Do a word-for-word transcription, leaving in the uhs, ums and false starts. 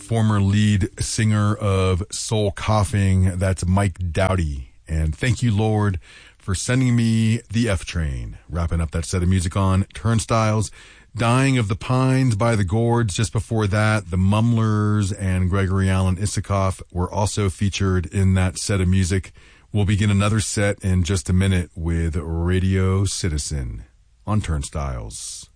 former lead singer of Soul Coughing. That's Mike Doughty. And thank you, Lord, for sending me the F Train. Wrapping up that set of music on Turnstiles. Dying of the Pines by the Gourds. Just before that, the Mumblers and Gregory Alan Isikoff were also featured in that set of music. We'll begin another set in just a minute with Radio Citizen on Turnstiles.